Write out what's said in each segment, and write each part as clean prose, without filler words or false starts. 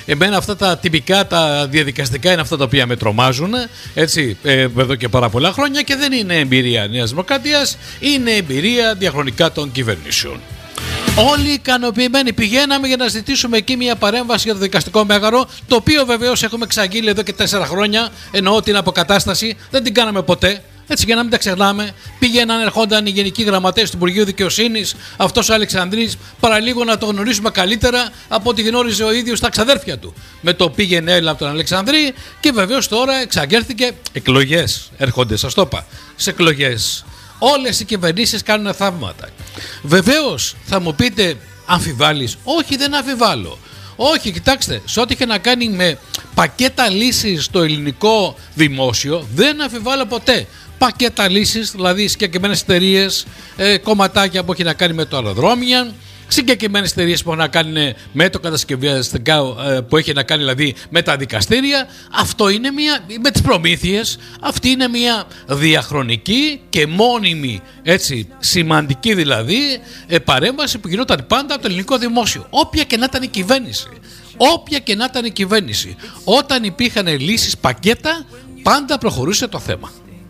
Εμένα αυτά τα τυπικά, τα διαδικαστικά είναι αυτά τα οποία με τρομάζουν, έτσι, εδώ και πάρα πολλά χρόνια, και δεν είναι εμπειρία Νέας Δημοκρατίας, είναι εμπειρία διαχρονικά των κυβερνήσεων. Όλοι ικανοποιημένοι πηγαίναμε για να ζητήσουμε εκεί μια παρέμβαση για το δικαστικό μέγαρο, το οποίο βεβαίως έχουμε εξαγγείλει εδώ και 4 χρόνια, εννοώ την αποκατάσταση, δεν την κάναμε ποτέ. Έτσι, για να μην τα ξεχνάμε, πήγαιναν, ερχόνταν οι γενικοί γραμματέες του Υπουργείου Δικαιοσύνης, αυτός ο Αλεξανδρής, παραλίγο να το γνωρίσουμε καλύτερα από ό,τι γνώριζε ο ίδιος τα ξαδέρφια του. Με το πήγαινε έλα από τον Αλεξανδρή, και βεβαίως τώρα εξαγγέλθηκε εκλογές. Έρχονται, σας το είπα, σε εκλογές. Όλες οι κυβερνήσεις κάνουν θαύματα. Βεβαίως θα μου πείτε, αμφιβάλλεις? Όχι, δεν αμφιβάλλω. Όχι, κοιτάξτε, σε ό,τι είχε να κάνει με πακέτα λύσεις στο ελληνικό δημόσιο, δεν αμφιβάλλω ποτέ. Πακέτα λύσεις, δηλαδή συγκεκριμένες εταιρείες, κομματάκια που έχει να κάνει με το αεροδρόμια, συγκεκριμένες εταιρείες που έχουν να κάνουν με το κατασκευαστικά, που έχει να κάνει δηλαδή με τα δικαστήρια. Αυτό είναι με τις προμήθειες, αυτή είναι μια διαχρονική και μόνιμη, έτσι, σημαντική δηλαδή, παρέμβαση που γινόταν πάντα από το ελληνικό δημόσιο, όποια και να ήταν η κυβέρνηση. Όποια και να ήταν η κυβέρνηση, όταν υπήρχαν λύσεις πακέτα, πάντα προχωρούσε το θέμα.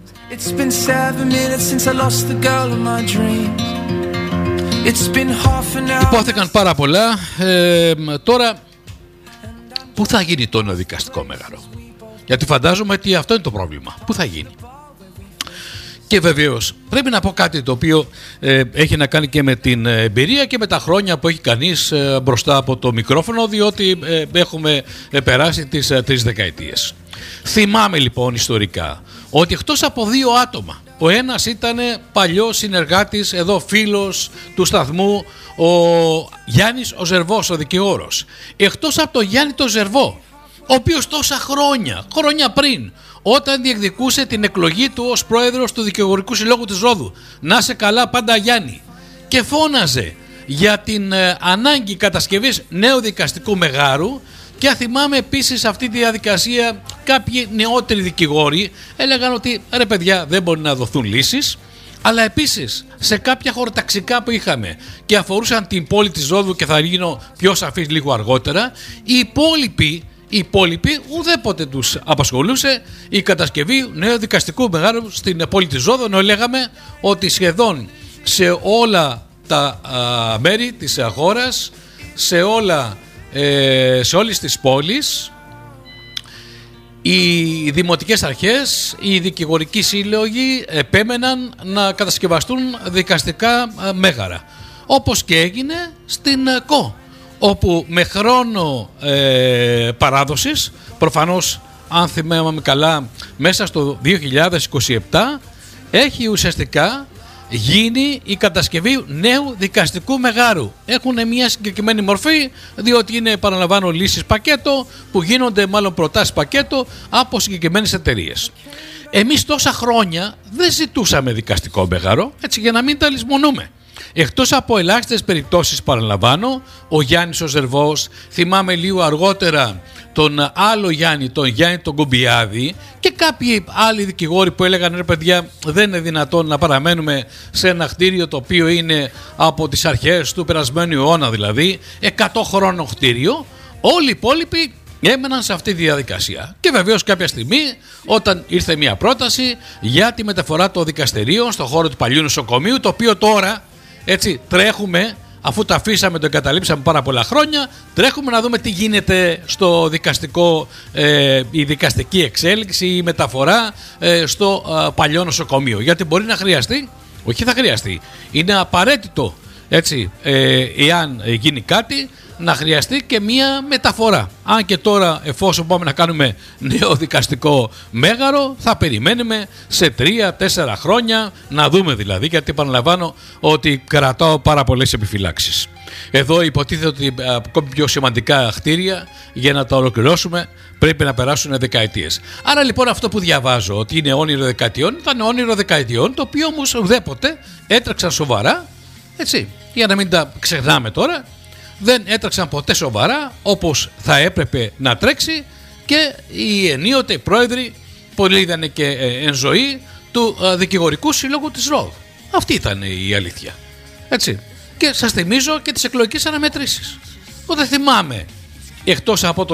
Υπόθηκαν πάρα πολλά. Τώρα, πού θα γίνει το νέο δικαστικό μέγαρο? Γιατί φαντάζομαι ότι αυτό είναι το πρόβλημα. Πού θα γίνει? Και βεβαίως πρέπει να πω κάτι το οποίο έχει να κάνει και με την εμπειρία και με τα χρόνια που έχει κανείς μπροστά από το μικρόφωνο, διότι έχουμε περάσει τις 3 δεκαετίες. Θυμάμαι λοιπόν ιστορικά ότι εκτός από 2 άτομα, ο ένας ήταν παλιός συνεργάτης, εδώ φίλος του σταθμού, ο Γιάννης ο Ζερβός, ο δικηγόρος. Εκτός από τον Γιάννη τον Ζερβό, ο οποίος τόσα χρόνια πριν, όταν διεκδικούσε την εκλογή του ως πρόεδρος του Δικηγορικού Συλλόγου της Ρόδου, να σε καλά πάντα Γιάννη, και φώναζε για την ανάγκη κατασκευής νέου δικαστικού μεγάρου. Και θυμάμαι επίσης αυτή τη διαδικασία κάποιοι νεότεροι δικηγόροι έλεγαν ότι ρε παιδιά, δεν μπορεί να δοθούν λύσεις, αλλά επίσης σε κάποια χωροταξικά που είχαμε και αφορούσαν την πόλη της Ρόδου, και θα γίνω πιο σαφής λίγο αργότερα, οι υπόλοιποι ουδέποτε τους απασχολούσε η κατασκευή νέου δικαστικού μεγάρου στην πόλη της Ρόδου, ενώ λέγαμε ότι σχεδόν σε όλα τα μέρη της χώρας, σε όλες τις πόλεις, οι δημοτικές αρχές, οι δικηγορικοί σύλλογοι επέμεναν να κατασκευαστούν δικαστικά μέγαρα, όπως και έγινε στην ΚΟ, όπου με χρόνο παράδοσης, προφανώς αν θυμάμαι καλά μέσα στο 2027, έχει ουσιαστικά γίνει η κατασκευή νέου δικαστικού μεγάρου. Έχουν μια συγκεκριμένη μορφή, διότι είναι, παραλαμβάνω, λύσεις πακέτο, που γίνονται μάλλον προτάσεις πακέτο από συγκεκριμένες εταιρείες. Εμείς τόσα χρόνια δεν ζητούσαμε δικαστικό μέγαρο, έτσι, για να μην τα λησμονούμε. Εκτός από ελάχιστες περιπτώσεις, παραλαμβάνω, ο Γιάννης ο Ζερβός, θυμάμαι λίγο αργότερα τον άλλο Γιάννη, τον Γιάννη τον Κομπιάδη, και κάποιοι άλλοι δικηγόροι που έλεγαν ρε παιδιά, δεν είναι δυνατόν να παραμένουμε σε ένα κτίριο το οποίο είναι από τις αρχές του περασμένου αιώνα, δηλαδή 100 χρόνων κτίριο. Όλοι οι υπόλοιποι έμεναν σε αυτή τη διαδικασία. Και βεβαίως κάποια στιγμή, όταν ήρθε μια πρόταση για τη μεταφορά των δικαστηρίων στον χώρο του παλιού νοσοκομείου, το οποίο τώρα, έτσι, τρέχουμε, αφού το αφήσαμε, το εγκαταλείψαμε πάρα πολλά χρόνια, τρέχουμε να δούμε τι γίνεται στο δικαστικό, η δικαστική εξέλιξη, η μεταφορά στο παλιό νοσοκομείο. Γιατί μπορεί να χρειαστεί, όχι θα χρειαστεί, είναι απαραίτητο, έτσι, εάν γίνει κάτι, να χρειαστεί και μία μεταφορά. Αν και τώρα, εφόσον πάμε να κάνουμε νέο δικαστικό μέγαρο, θα περιμένουμε σε 3-4 χρόνια να δούμε, δηλαδή, γιατί επαναλαμβάνω ότι κρατάω πάρα πολλές επιφυλάξεις. Εδώ υποτίθεται ότι ακόμη πιο σημαντικά κτίρια, για να τα ολοκληρώσουμε, πρέπει να περάσουν δεκαετίες. Άρα λοιπόν αυτό που διαβάζω ότι είναι όνειρο δεκαετιών, ήταν όνειρο δεκαετιών, το οποίο όμως ουδέποτε έτρεξαν σοβαρά, έτσι, για να μην τα ξεχνάμε τώρα. Δεν έτρεξαν ποτέ σοβαρά όπως θα έπρεπε να τρέξει, και οι ενίοτε πρόεδροι, πολλοί ήταν και εν ζωή, του Δικηγορικού Συλλόγου της ΡΟΔ. Αυτή ήταν η αλήθεια. Έτσι. Και σας θυμίζω και τις εκλογικές αναμετρήσεις. Δεν θυμάμαι, εκτός από το